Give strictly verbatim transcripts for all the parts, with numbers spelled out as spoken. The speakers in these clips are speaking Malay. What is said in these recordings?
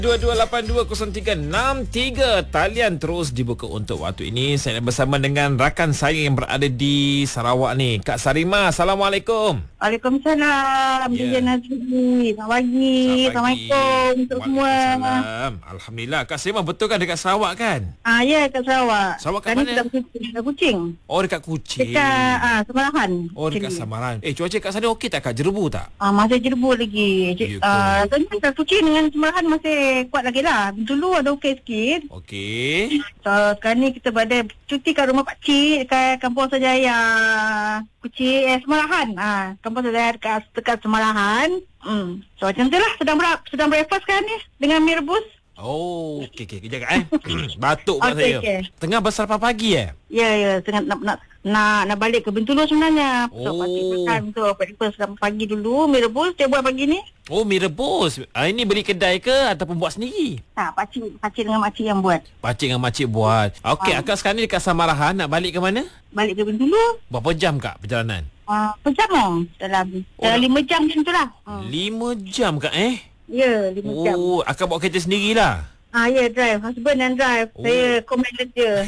dua dua lapan dua kosong tiga enam tiga. Talian terus dibuka untuk waktu ini. Saya bersama dengan rakan saya yang berada di Sarawak ni, Kak Sarimah. Assalamualaikum. Waalaikumsalam. Ya. Dia Nazri. Selamat pagi. Assalamualaikum untuk semua. Waalaikumsalam. Alhamdulillah. Kak Sarimah, betul kan dekat Sarawak kan? Ah ya, kat Sarawak. Sarawak kat Kami mana? Dekat Kuching. Dekat Kuching. Oh, dekat Kuching. Dekat ah, Semarahan. Oh, dekat Actually. Samaran. Eh, cuaca kat sana okey tak, Kak? Jerebu tak? Ah, masih jerbur lagi. Ya ke? Ah, Tanya dekat Kuching dengan Semarahan masih kuat lagi lah. Dulu ada okey sikit. Okey. So, sekarang ni kita berada cuti kat rumah pakcik dekat Kampung Sajaya. Kuching, eh, Semarahan. Ah, Kampung Sajaya dekat, dekat Semarahan. Hmm. So, macam tu lah. Sedang, ber- sedang breakfast sekarang ni dengan mi rebus. Oh, okey okey. Kejap Kak eh. Batuk pula Okey, saya. okey. Tengah bersarapan pagi eh? Ya, ya. Tengah nak, nak, nak, nak balik ke Bintulu sebenarnya. So, Oh. pakcik makan untuk breakfast pagi dulu. Mi rebus dia buat pagi ni. Oh, mi rebus. Ah, ini beli kedai ke ataupun buat sendiri? Tak, pakcik, pakcik dengan makcik yang buat. Pakcik dengan makcik buat. Okey, Ah. akak sekarang ni dekat Samarahan. Nak balik ke mana? Balik ke Bintulu. Berapa jam Kak perjalanan? Uh, Pejam lah. Dalam, Oh, dalam dah- lima jam macam tu lah. Hmm. Lima jam Kak eh? Ya, lima jam. Oh, akak bawa kereta sendirilah. Ah, ya, drive. Husband yang drive. Oh. Saya commander dia.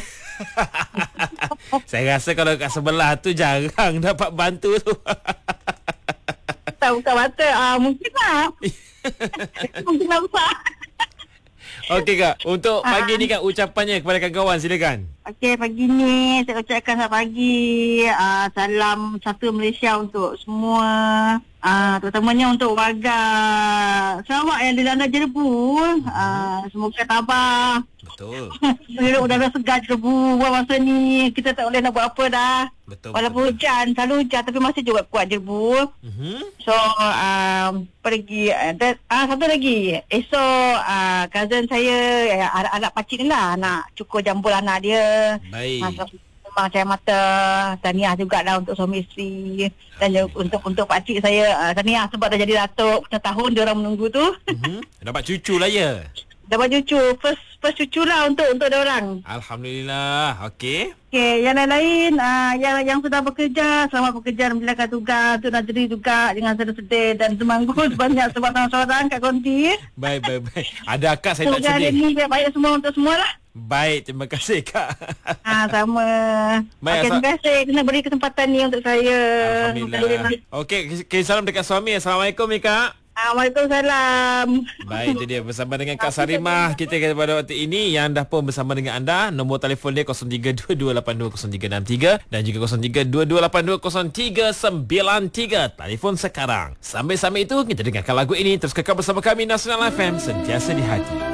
Saya rasa kalau kat sebelah tu jarang dapat bantu tu. Tak buka mata. Ah, mungkin lah. Mungkin lah besar. Okey Kak, untuk Ah. pagi ni Kak, ucapannya kepada kawan-kawan, silakan. Okey, pagi ni saya ucapkan selamat pagi. Uh, salam satu Malaysia untuk semua. Uh, terutamanya untuk warga Sarawak yang dilanda jerebu. Uh, semoga tabah. Betul. Duduk udara segar jerebu. Buat masa ni kita tak boleh nak buat apa dah. Betul. Walaupun betul. hujan, selalu hujan tapi masih juga kuat jerebu. Mhm. So, um, pergi. Uh, that, uh, satu lagi. Esok, uh, cousin saya, uh, anak-anak pakcik ni lah. Nak cukur jambul anak dia. Baik. Masa memang saya mata. Tahniah jugalah untuk suami isteri. Dan juga untuk untuk pakcik saya. Uh, tahniah sebab dah jadi datuk. Setahun dia orang menunggu tu. Mhm. Dapat cucu lah ya. Dapat cucu. First first cucu lah untuk untuk dia orang. Alhamdulillah. Okey. Okey, yang lain-lain uh, yang yang sudah bekerja, selamat bekerja dan menjalankan tugas. Untuk Nazri juga jangan sedih-sedih dan semangat banyak seorang-seorang kat konti. Baik, baik, baik. Ada akak saya tak Semoga hari sedih. ni biar baik semua untuk semua lah. Baik, terima kasih Kak. Ha, sama. Baik, Okay, terima kasih kena beri kesempatan ni untuk saya. Alhamdulillah. Okey, kirim salam dekat suami. Assalamualaikum ni Kak. Ah, Waalaikumsalam. Baik, itu dia bersama dengan Kak Sarimah kita pada waktu ini yang dah pun bersama dengan anda. Nombor telefon dia kosong tiga dua dua lapan dua kosong tiga enam tiga dan juga kosong tiga dua dua lapan dua kosong tiga sembilan tiga. Telefon sekarang. Sambil-sambil itu kita dengarkan lagu ini. Terus kekal bersama kami Nasional F M, sentiasa di hati.